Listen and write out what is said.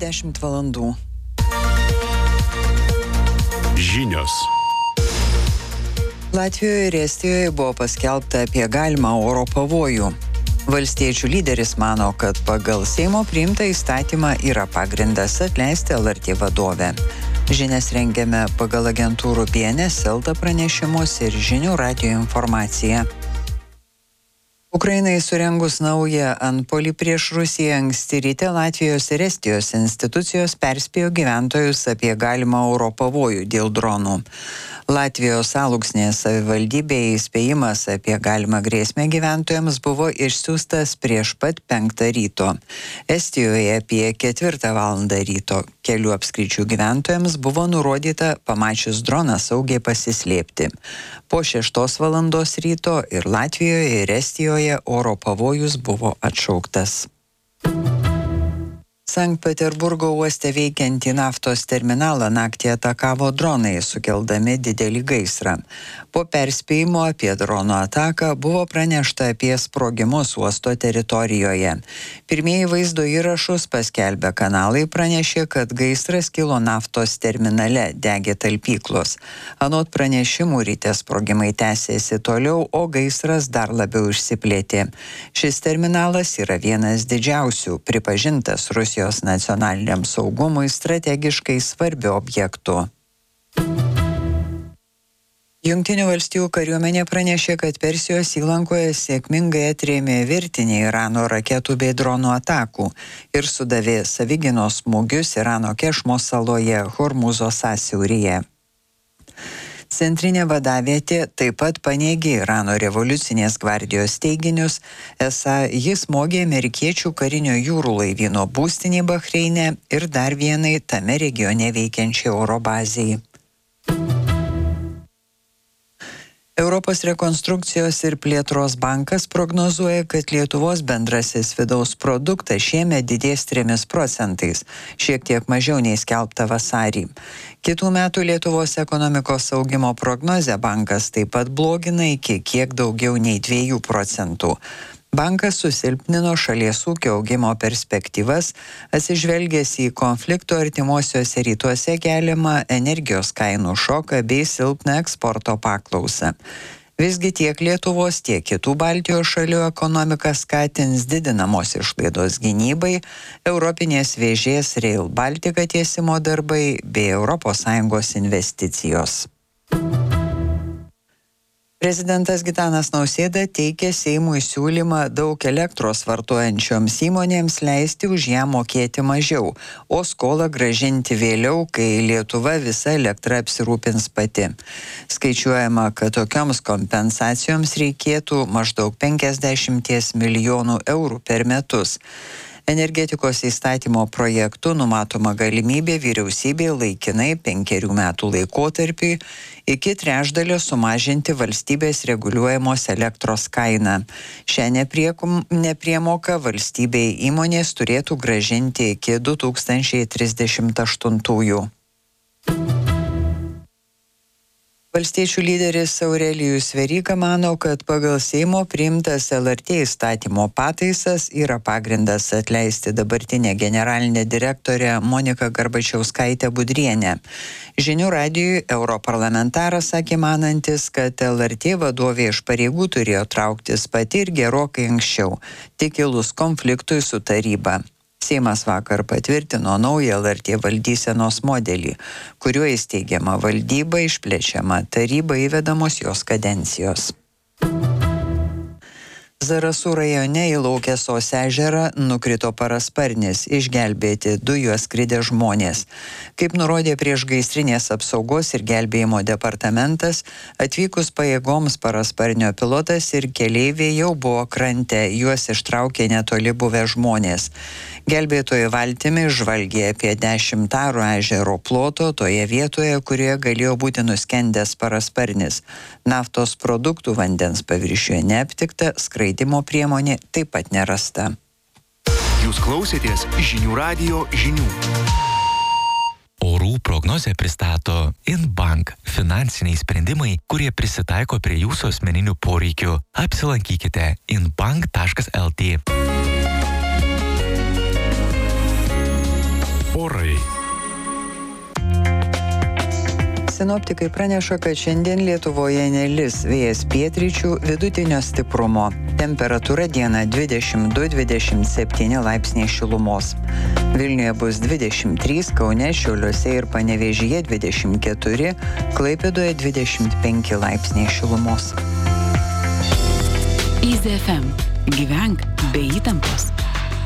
10 valandų. Žinios. Latvijoje ir Estijoje buvo paskelbta apie galimą oro pavojų. Valstiečių lyderis mano, kad pagal Seimo priimtą įstatymą yra pagrindas atleisti LRT vadovę. Žinias rengiame pagal agentūrų BNS, Elta pranešimus ir Žinių radijo informaciją. Ukrainai surengus naują antpuolį prieš Rusiją anksti ryte Latvijos ir Estijos institucijos perspėjo gyventojus apie galimą oro pavojų dėl dronų. Latvijos Alūksnės savivaldybėje įspėjimas apie galimą grėsmę gyventojams buvo išsiųstas prieš pat 5 ryto. Estijoje apie 4 valandą ryto kelių apskričių gyventojams buvo nurodyta pamačius droną saugiai pasislėpti. Po 6 valandos ryto ir Latvijoje ir Estijoje oro pavojus buvo atšauktas. Sankt Peterburgo uoste veikiantį naftos terminalą naktį atakavo dronai, sukeldami didelį gaisrą. Po perspėjimo apie dronų ataką buvo pranešta apie sprogimus uosto teritorijoje. Pirmieji vaizdo įrašus paskelbę kanalai pranešė, kad gaisras kilo naftos terminale, degė talpyklos. Anot pranešimų ryte sprogimai tęsėsi toliau, o gaisras dar labiau išsiplėtė. Šis terminalas yra vienas didžiausių, pripažintas Rusijos nacionaliniam saugumui strategiškai svarbių objektų. Jungtinių valstijų kariuomenė pranešė, kad Persijos įlankoje sėkmingai atrėmė virtinį Irano raketų bei dronų atakų ir sudavė savigynos smūgius Irano Kešmo saloje Hormūzo sąsiauryje. Centrinė vadavietė taip pat paneigė Irano revoliucinės gvardijos teiginius, esą jis smogė amerikiečių karinio jūrų laivyno būstinį Bahreine ir dar vienai tame regione veikiančiai oro bazei. Europos rekonstrukcijos ir plėtros bankas prognozuoja, kad Lietuvos bendrasis vidaus produktas šiemet didės 3%, šiek tiek mažiau nei skelbta vasarį. Kitų metų Lietuvos ekonomikos augimo prognozę bankas taip pat blogina iki kiek daugiau nei 2%. Bankas susilpnino šalies ūkio augimo perspektyvas, atsižvelgęs į konflikto artimuosiuose rytuose keliamą energijos kainų šoką bei silpną eksporto paklausą. Visgi tiek Lietuvos, tiek kitų Baltijos šalių ekonomiką skatins didinamos išlaidos gynybai, Europinės vėžės Rail Baltica tiesimo darbai bei ES investicijos. Prezidentas Gitanas Nausėda teikė Seimui siūlymą daug elektros vartojančioms įmonėms leisti už ją mokėti mažiau, o skolą grąžinti vėliau, kai Lietuva visa elektra apsirūpins pati. Skaičiuojama, kad tokioms kompensacijoms reikėtų maždaug 50 milijonų eurų per metus. Energetikos įstatymo projektu numatoma galimybė vyriausybė laikinai 5 metų laikotarpiui iki 1/3 sumažinti valstybės reguliuojamos elektros kainą. Šią nepriemoką valstybei įmonės turėtų grąžinti iki 2038. Valstiečių lyderis Aurelijus Veryga mano, kad pagal Seimo priimtas LRT įstatymo pataisas yra pagrindas atleisti dabartinę generalinę direktorę Moniką Garbačiauskaitę Budrienę. Žinių radijui europarlamentaras sakė manantis, kad LRT vadovė iš pareigų turėjo trauktis pati ir gerokai anksčiau, tik kilus konfliktui su taryba. Seimas vakar patvirtino naują LRT valdysenos modelį, kuriuo įsteigiama valdyba, išplečiama taryba, įvedamos jos kadencijos. Zarasų rajone į Laukesos ežerą nukrito parasparnis, išgelbėti 2 juo skridę žmonės. Kaip nurodė priešgaisrinės apsaugos ir gelbėjimo departamentas, atvykus pajėgoms parasparnio pilotas ir keleiviai jau buvo krante, juos ištraukė netoli buvę žmonės. Gelbėtojai valtimi žvalgė apie 10 arų ežero ploto toje vietoje, kurioje galėjo būti nuskendęs parasparnis. Naftos produktų vandens paviršiuje neaptikta, skraidimo priemonė taip pat nerasta. Jūs klausėtės Žinių radijo žinių. Orų prognozę pristato InBank – finansiniai sprendimai, kurie prisitaiko prie jūsų asmeninių poreikių. Apsilankykite inbank.lt. Orai. Sinoptikai praneša, kad šiandien Lietuvoje nelis, vėjas pietryčių vidutinio stiprumo. Temperatūra dieną 22-27 laipsniai šilumos. Vilniuje bus 23, Kaune, Šiauliuose ir Panevėžyje 24, Klaipėdoje 25 laipsniai šilumos. Easy FM. Gyvenk be įtampos.